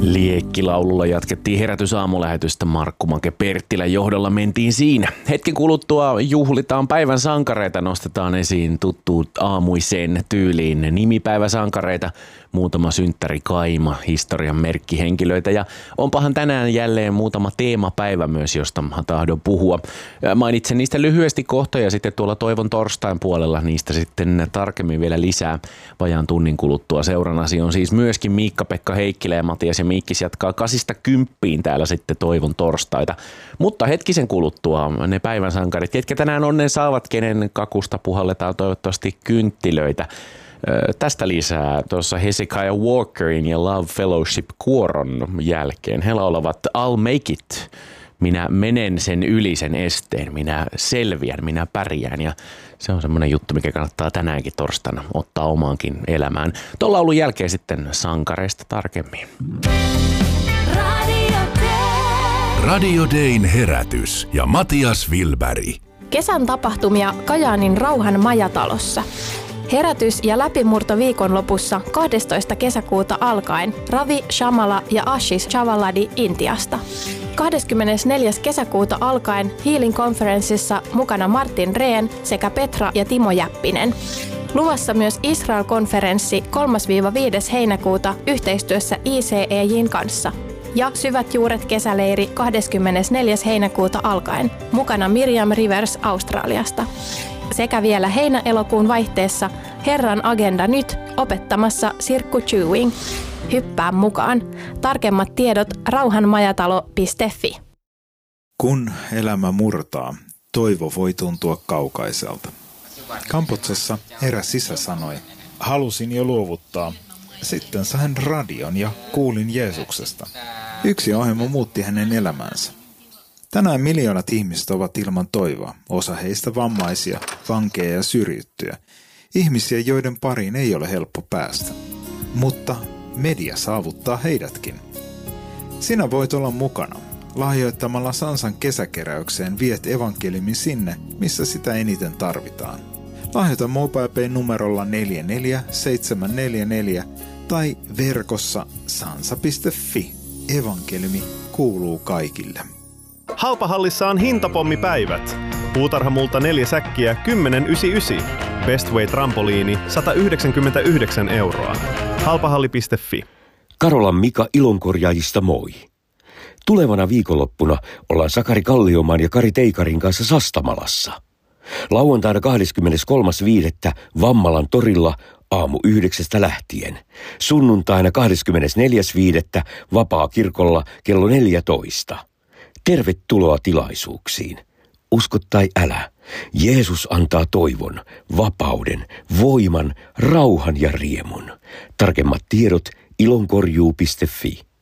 Liekkilaululla jatkettiin herätysaamulähetystä. Markku Make Perttilän johdolla mentiin siinä. Hetken kuluttua juhlitaan päivän sankareita, nostetaan esiin tuttuut aamuiseen tyyliin nimipäiväsankareita, muutama synttärikaima, historian merkkihenkilöitä ja onpahan tänään jälleen muutama teemapäivä myös, josta tahdon puhua. Mainitsen niistä lyhyesti kohta ja sitten tuolla Toivon torstain puolella niistä sitten tarkemmin vielä lisää vajaan tunnin kuluttua. Seurannasi on siis myöskin Miikka-Pekka Heikkilä ja Matias ja Miikkis jatkaa 8–10 täällä sitten Toivon torstaita. Mutta hetkisen kuluttua ne päivän sankarit, ketkä tänään onnen saavat, kenen kakusta puhalletaan toivottavasti kynttilöitä. Tästä lisää tuossa Hezekiah Walkerin ja Love Fellowship kuoron jälkeen. He laulavat I'll make it. Minä menen sen yli sen esteen, minä selviän, minä pärjään ja se on semmoinen juttu, mikä kannattaa tänäänkin torstaina ottaa omaankin elämään. Tuon laulun jälkeen sitten sankareista tarkemmin. Radio Dayn herätys ja Matias Wilberg. Kesän tapahtumia Kajaanin Rauhan majatalossa. Herätys- ja läpimurto viikonlopussa 12. kesäkuuta alkaen Ravi Shamala ja Ashish Chavaladi Intiasta. 24. kesäkuuta alkaen Healing Conferenceissa mukana Martin Rehn sekä Petra ja Timo Jäppinen. Luvassa myös Israel-konferenssi 3–5. heinäkuuta yhteistyössä ICEJ:n kanssa. Ja Syvät juuret kesäleiri 24. heinäkuuta alkaen. Mukana Miriam Rivers Australiasta. Sekä vielä heinä-elokuun vaihteessa Herran agenda nyt opettamassa Sirkku Chewing. Hyppää mukaan. Tarkemmat tiedot rauhanmajatalo.fi. Kun elämä murtaa, toivo voi tuntua kaukaiselta. Kampuksessa eräs isä sanoi, halusin jo luovuttaa. Sitten sain radion ja kuulin Jeesuksesta. Yksi ohjelma muutti hänen elämänsä. Tänään miljoonat ihmiset ovat ilman toivoa, osa heistä vammaisia, vankeja ja syrjittyjä. Ihmisiä, joiden pariin ei ole helppo päästä. Mutta media saavuttaa heidätkin. Sinä voit olla mukana. Lahjoittamalla Sansan kesäkeräykseen viet evankeliumin sinne, missä sitä eniten tarvitaan. Lahjoita MobilePay numerolla 44744 tai verkossa sansa.fi. Evankeliumi kuuluu kaikille. Halpahallissa on hintapommipäivät. Puutarhamulta 4 säkkiä 10,99. Bestway trampoliini 199 €. Halpahalli.fi. Karolan Mika ilonkorjaajista moi. Tulevana viikonloppuna ollaan Sakari Kalliomaan ja Kari Teikarin kanssa Sastamalassa. Lauantaina 23.5. Vammalan torilla aamu 9 lähtien. Sunnuntaina 24.5. Vapaakirkolla kello 14. Tervetuloa tilaisuuksiin. Usko tai älä, Jeesus antaa toivon, vapauden, voiman, rauhan ja riemun. Tarkemmat tiedot ilonkorjuu.fi.